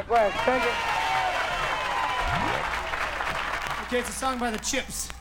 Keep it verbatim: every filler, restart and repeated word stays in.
Well, thank you. Okay, it's a song by the Chips.